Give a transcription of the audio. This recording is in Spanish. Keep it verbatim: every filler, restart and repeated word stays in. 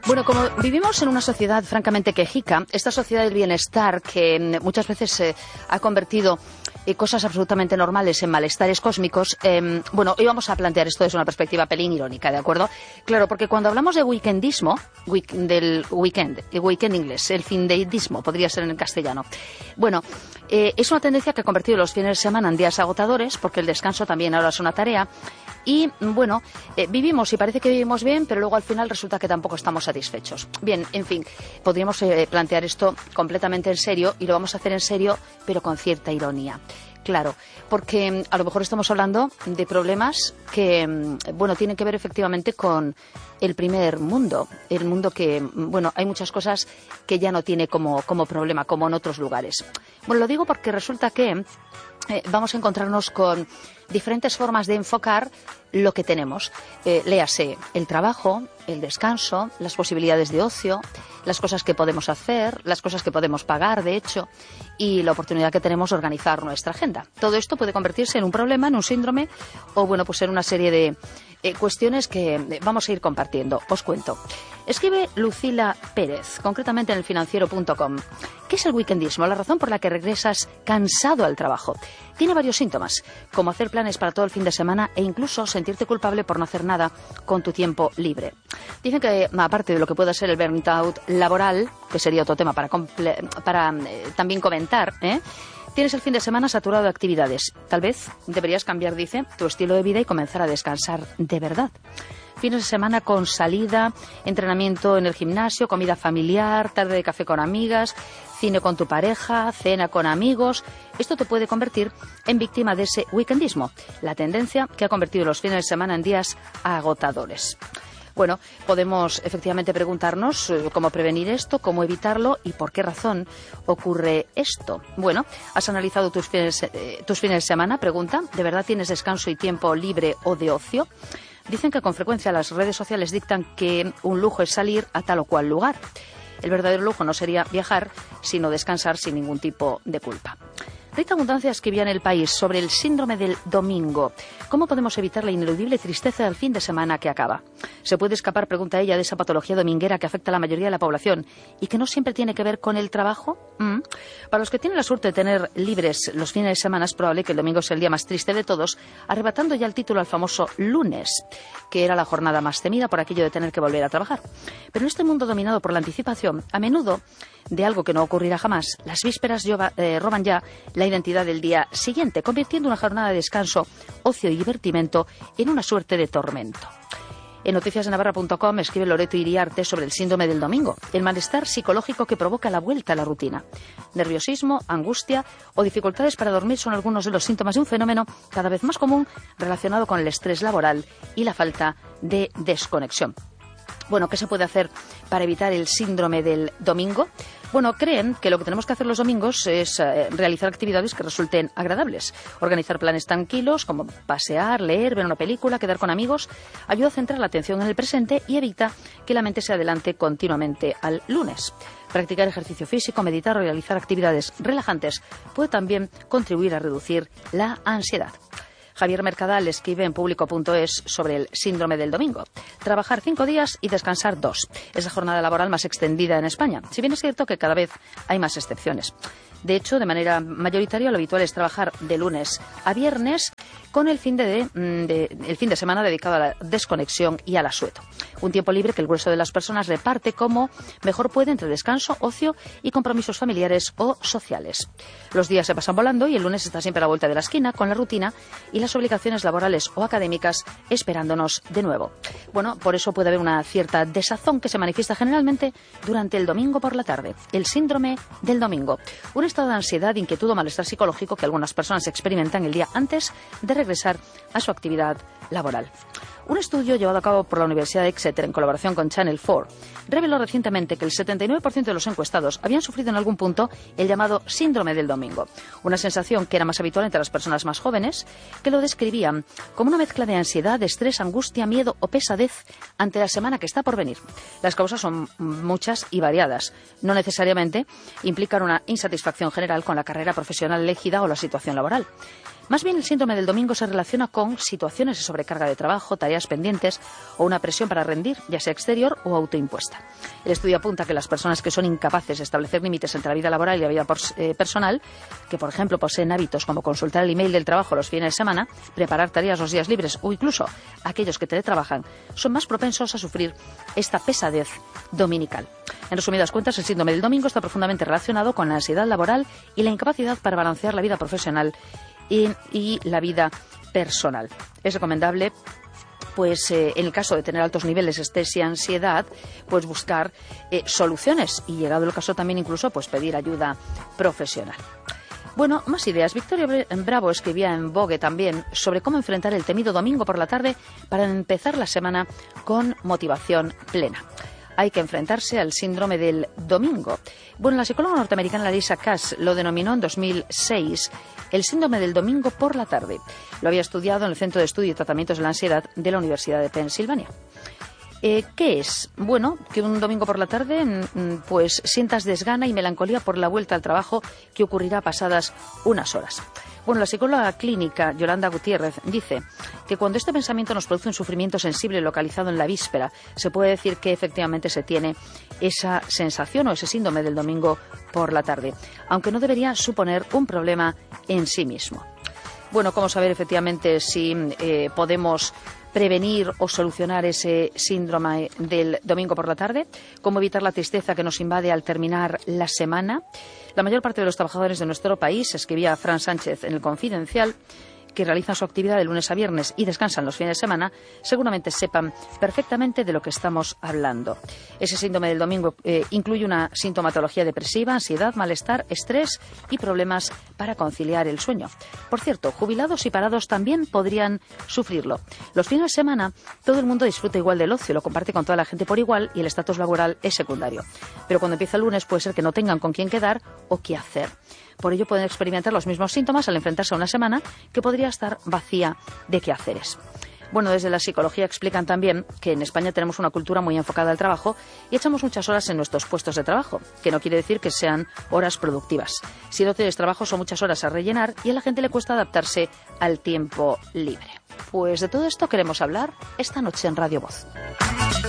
Bueno, como vivimos en una sociedad francamente quejica, esta sociedad del bienestar que muchas veces se eh, ha convertido eh, cosas absolutamente normales en malestares cósmicos, eh, bueno, hoy vamos a plantear esto desde una perspectiva pelín irónica, ¿de acuerdo? Claro, porque cuando hablamos de weekendismo, week, del weekend, el weekend inglés, el findeidismo, podría ser en el castellano, bueno, eh, es una tendencia que ha convertido los fines de semana en días agotadores, porque el descanso también ahora es una tarea. Y, bueno, eh, vivimos y parece que vivimos bien, pero luego al final resulta que tampoco estamos satisfechos. Bien, en fin, podríamos eh, plantear esto completamente en serio y lo vamos a hacer en serio, pero con cierta ironía. Claro, porque a lo mejor estamos hablando de problemas que, bueno, tienen que ver efectivamente con el primer mundo, el mundo que, bueno, hay muchas cosas que ya no tiene como, como problema, como en otros lugares. Bueno, lo digo porque resulta que eh, vamos a encontrarnos con diferentes formas de enfocar lo que tenemos. Eh, léase el trabajo, el descanso, las posibilidades de ocio, las cosas que podemos hacer, las cosas que podemos pagar, de hecho, y la oportunidad que tenemos de organizar nuestra agenda. Todo esto puede convertirse en un problema, en un síndrome, o bueno, pues en una serie de eh, cuestiones que eh, vamos a ir compartiendo. Os cuento. Escribe Lucila Pérez, concretamente en el financiero punto com. ¿Qué es el weekendismo? La razón por la que regresas cansado al trabajo. Tiene varios síntomas, como hacer planes para todo el fin de semana e incluso sentirte culpable por no hacer nada con tu tiempo libre. Dicen que, aparte de lo que pueda ser el burnout laboral, que sería otro tema para, para eh, también comentar, ¿eh? Tienes el fin de semana saturado de actividades. Tal vez deberías cambiar, dice, tu estilo de vida y comenzar a descansar de verdad. Fines de semana con salida, entrenamiento en el gimnasio, comida familiar, tarde de café con amigas, cine con tu pareja, cena con amigos. Esto te puede convertir en víctima de ese weekendismo, la tendencia que ha convertido los fines de semana en días agotadores. Bueno, podemos efectivamente preguntarnos eh, cómo prevenir esto, cómo evitarlo y por qué razón ocurre esto. Bueno, ¿has analizado tus fines, eh, tus fines de semana? Pregunta, ¿de verdad tienes descanso y tiempo libre o de ocio? Dicen que con frecuencia las redes sociales dictan que un lujo es salir a tal o cual lugar. El verdadero lujo no sería viajar, sino descansar sin ningún tipo de culpa. Rita Abundancia escribía en El País sobre el síndrome del domingo. ¿Cómo podemos evitar la ineludible tristeza del fin de semana que acaba? ¿Se puede escapar, pregunta ella, de esa patología dominguera que afecta a la mayoría de la población y que no siempre tiene que ver con el trabajo? ¿Mm? Para los que tienen la suerte de tener libres los fines de semana, es probable que el domingo sea el día más triste de todos, arrebatando ya el título al famoso lunes, que era la jornada más temida por aquello de tener que volver a trabajar. Pero en este mundo dominado por la anticipación, a menudo de algo que no ocurrirá jamás, las vísperas lleva, eh, roban ya la identidad del día siguiente, convirtiendo una jornada de descanso, ocio y divertimento en una suerte de tormento. En noticias de navarra punto com escribe Loreto Iriarte sobre el síndrome del domingo, el malestar psicológico que provoca la vuelta a la rutina. Nerviosismo, angustia o dificultades para dormir son algunos de los síntomas de un fenómeno cada vez más común relacionado con el estrés laboral y la falta de desconexión. Bueno, ¿qué se puede hacer para evitar el síndrome del domingo? Bueno, creen que lo que tenemos que hacer los domingos es eh, realizar actividades que resulten agradables. Organizar planes tranquilos como pasear, leer, ver una película, quedar con amigos. Ayuda a centrar la atención en el presente y evita que la mente se adelante continuamente al lunes. Practicar ejercicio físico, meditar o realizar actividades relajantes puede también contribuir a reducir la ansiedad. Javier Mercadal escribe en público punto es sobre el síndrome del domingo. Trabajar cinco días y descansar dos. Es la jornada laboral más extendida en España, si bien es cierto que cada vez hay más excepciones. De hecho, de manera mayoritaria, lo habitual es trabajar de lunes a viernes con el fin de, de, de, el fin de semana dedicado a la desconexión y al asueto. Un tiempo libre que el grueso de las personas reparte como mejor puede entre descanso, ocio y compromisos familiares o sociales. Los días se pasan volando y el lunes está siempre a la vuelta de la esquina con la rutina y las obligaciones laborales o académicas esperándonos de nuevo. Bueno, por eso puede haber una cierta desazón que se manifiesta generalmente durante el domingo por la tarde. El síndrome del domingo. Un estado de ansiedad, inquietud o malestar psicológico que algunas personas experimentan el día antes de regresar a su actividad laboral. Un estudio llevado a cabo por la Universidad de Exeter en colaboración con Channel cuatro reveló recientemente que el setenta y nueve por ciento de los encuestados habían sufrido en algún punto el llamado síndrome del domingo, una sensación que era más habitual entre las personas más jóvenes, que lo describían como una mezcla de ansiedad, estrés, angustia, miedo o pesadez ante la semana que está por venir. Las causas son muchas y variadas. No necesariamente implican una insatisfacción general con la carrera profesional elegida o la situación laboral. Más bien el síndrome del domingo se relaciona con situaciones de sobrecarga de trabajo, tareas pendientes o una presión para rendir, ya sea exterior o autoimpuesta. El estudio apunta que las personas que son incapaces de establecer límites entre la vida laboral y la vida personal, que por ejemplo poseen hábitos como consultar el email del trabajo los fines de semana, preparar tareas los días libres o incluso aquellos que teletrabajan, son más propensos a sufrir esta pesadez dominical. En resumidas cuentas, el síndrome del domingo está profundamente relacionado con la ansiedad laboral y la incapacidad para balancear la vida profesional y, y la vida personal. Es recomendable, pues eh, en el caso de tener altos niveles de estrés y ansiedad, pues buscar eh, soluciones y, llegado el caso, también incluso pues pedir ayuda profesional. Bueno, más ideas. Victoria Bravo escribía en Vogue también sobre cómo enfrentar el temido domingo por la tarde para empezar la semana con motivación plena. Hay que enfrentarse al síndrome del domingo. Bueno, la psicóloga norteamericana Lisa Cass lo denominó en dos mil seis el síndrome del domingo por la tarde. Lo había estudiado en el Centro de Estudio y Tratamientos de la Ansiedad de la Universidad de Pensilvania. Eh, ¿Qué es? Bueno, que un domingo por la tarde pues sientas desgana y melancolía por la vuelta al trabajo que ocurrirá pasadas unas horas. Bueno, la psicóloga clínica Yolanda Gutiérrez dice que cuando este pensamiento nos produce un sufrimiento sensible localizado en la víspera, se puede decir que efectivamente se tiene esa sensación o ese síndrome del domingo por la tarde, aunque no debería suponer un problema en sí mismo. Bueno, ¿cómo saber efectivamente si eh, podemos prevenir o solucionar ese síndrome del domingo por la tarde? ¿Cómo evitar la tristeza que nos invade al terminar la semana? La mayor parte de los trabajadores de nuestro país, escribía Fran Sánchez en El Confidencial, que realizan su actividad de lunes a viernes y descansan los fines de semana, seguramente sepan perfectamente de lo que estamos hablando. Ese síndrome del domingo eh, incluye una sintomatología depresiva, ansiedad, malestar, estrés y problemas para conciliar el sueño. Por cierto, jubilados y parados también podrían sufrirlo. Los fines de semana todo el mundo disfruta igual del ocio, lo comparte con toda la gente por igual y el estatus laboral es secundario. Pero cuando empieza el lunes puede ser que no tengan con quién quedar o qué hacer. Por ello pueden experimentar los mismos síntomas al enfrentarse a una semana que podría estar vacía de quehaceres. Bueno, desde la psicología explican también que en España tenemos una cultura muy enfocada al trabajo y echamos muchas horas en nuestros puestos de trabajo, que no quiere decir que sean horas productivas. Si no tienes trabajo son muchas horas a rellenar y a la gente le cuesta adaptarse al tiempo libre. Pues de todo esto queremos hablar esta noche en Radio Voz.